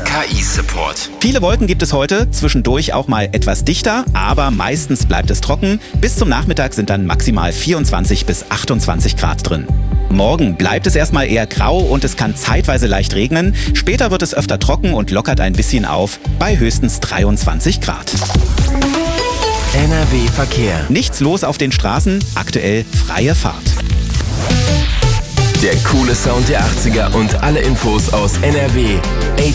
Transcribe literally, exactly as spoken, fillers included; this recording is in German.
K I-Support. Viele Wolken gibt es heute, zwischendurch auch mal etwas dichter, aber meistens bleibt es trocken. Bis zum Nachmittag sind dann maximal vierundzwanzig bis achtundzwanzig Grad drin. Morgen bleibt es erstmal eher grau und es kann zeitweise leicht regnen. Später wird es öfter trocken und lockert ein bisschen auf bei höchstens dreiundzwanzig Grad. N R W Verkehr. Nichts los auf den Straßen, aktuell freie Fahrt. Der coole Sound der achtziger und alle Infos aus N R W.